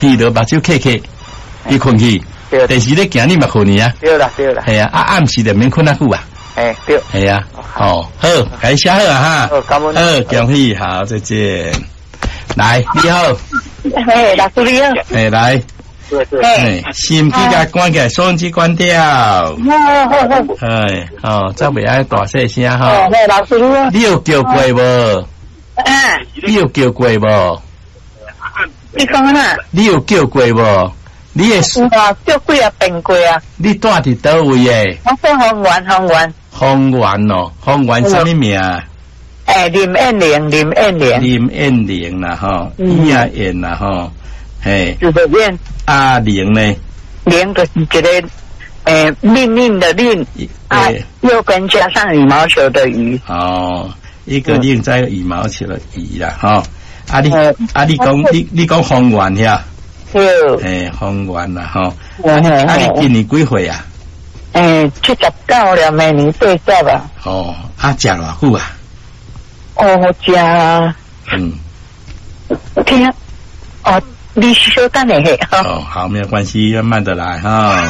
鼻着目睭刻刻，伊困去。第时咧行你嘛困去啊。 对啦。 系啊，暗时就免困啊久啊。 对。 系啊，好，感谢好啊哈。 好，感恩。 恭喜，好，再见。来，你好。 老师你好。 来。心机甲关起来，收音机关掉。再袂爱大细声哈。 老师你好。 你有叫过无？你有叫过无？ 你讲啊？ 你有叫过无？你也是叫过啊，变过啊。 你住伫倒位诶？ 我说方圆。 方圆哦，方圆什么名？ 林燕玲啦吼，燕燕啦吼，嘿。 就是燕。 玲呢？ 玲就是一个命令的令，右边加上羽毛球的羽。 一个令再羽毛球的羽啦吼。你讲方圆呀？方圆啦吼。你今年几岁啊 ？79了，明年80吧。 食偌久啊？ 我食。听。你稍等一下好，没有关系，慢慢的来哈。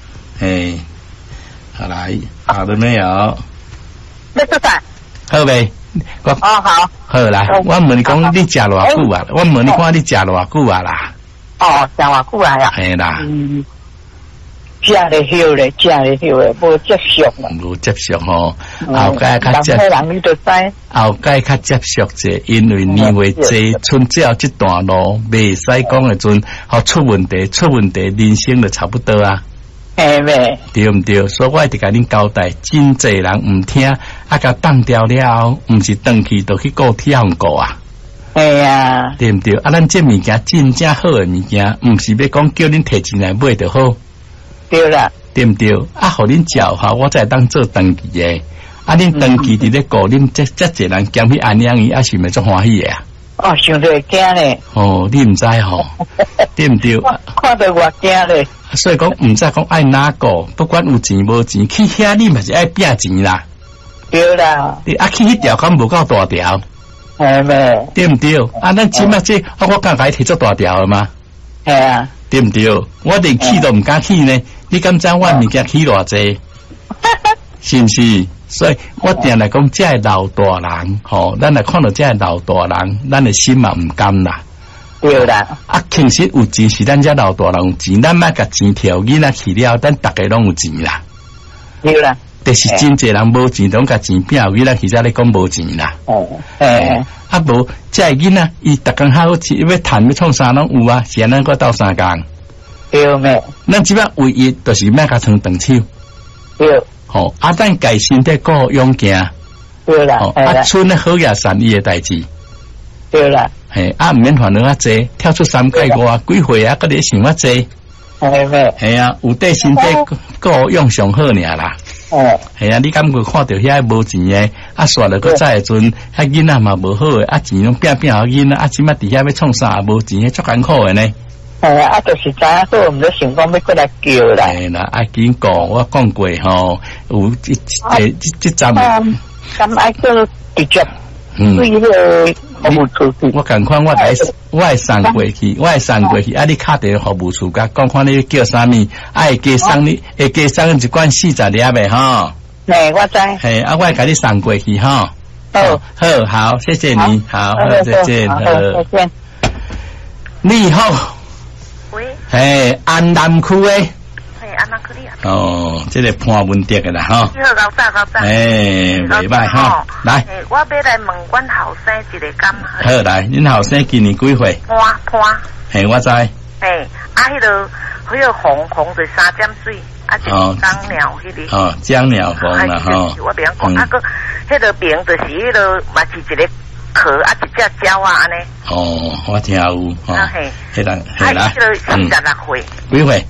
好来，好了没有？ 要做啥？ 好呗。 好。 好来，我问你讲，你食偌久啊？我问你看，你食偌久啊啦？ 食偌久啊呀？ 嘿啦。 食得休咧，无接触嘛。 无接触吼，后盖较接。 人你就知。 后盖较接触者，因为年月济，春节这段路袂使讲的阵，出问题，人生就差不多啊。 对唔对？所以我一直甲恁交代，真济人唔听，甲放掉了，唔是转去就去顾天空顾啊。对唔对？咱这物件真正好的物件，唔是要讲叫恁摕钱来买就好。 对啦， 对唔对？互恁教哈，我再当做登记诶。恁登记伫咧顾恁这侪人兼去安养伊，是咪足欢喜诶啊？ 想着会惊咧。 你唔知吼，对唔对？ 看到我惊咧。 所以讲唔知讲爱哪个，不管有钱无钱，去遐你嘛是爱拼钱啦。 对啦。 你去迄条敢无够大条？对唔对？咱即马这我刚才提出大条了吗？对唔对？我连去都唔敢去呢。你敢知我物件去偌济？是唔是？所以我定来讲，这老大人，咱来看到这老大人，咱的心嘛唔甘啦。 对啦。 其实有钱是咱这老大人有钱，咱莫甲钱条囡仔去了，咱大家拢有钱啦。 对啦。 但是真济人无钱，拢甲钱拼囡仔，其实咧讲无钱啦。无这囡仔，伊逐工好吃，要赚要创啥拢有啊，是安咱个斗三工。 对咩？ 咱即摆唯一就是莫甲穿长手。 对。 咱家身体顾勇行。 对啦。 剩咧好也善意的代志。 对啦。 唔免烦恼啊济，跳出3界外几岁啊，搁咧想啊济。系啊，有对身体顾用上好尔啦。系啊，你敢会看到遐无钱诶？煞了个再阵，遐囡仔嘛无好诶，钱拢拼拼好囡仔，即摆伫遐要创啥无钱诶，足艰苦诶呢。 就是知影说，毋得想讲要过来叫啦。 系啦，爱紧讲，我讲过吼，有即站。 咁爱做直接。对个服务处去。 我赶快，我会送过去，你敲电服务处甲讲看你叫啥物，会加送你，会加送一罐40粒诶吼。 我知。 我会甲你送过去吼。好，谢谢你，好，再见， 再见。 你好。 喂。 安南区诶。 安南区里啊。 这个潘文迪的啦哈。 你好，老早。 袂歹哈。来。 我要来问阮后生一个感好来，恁后生今年几岁？ 潘。 我知。 迄个红是3点水，就是张鸟迄个。 江鸟红啦哈。 我别讲，个迄个名就是迄个嘛是一个壳一只鸟啊安尼。 我听有迄人啦。迄个46岁。 几岁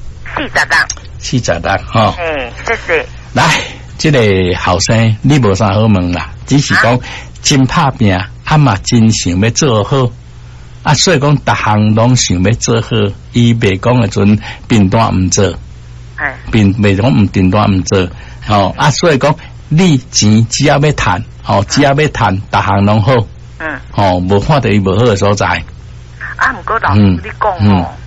？46哈。 谢谢。 来，这个后生你无啥好问啦，只是讲真拍拼，嘛真想要做好。所以讲逐项拢想要做好，伊袂讲的阵平淡毋做，袂讲毋平淡毋做。所以讲你钱只要要赚，只要要赚，逐项拢好。无看到伊无好的所在。 毋过老师你讲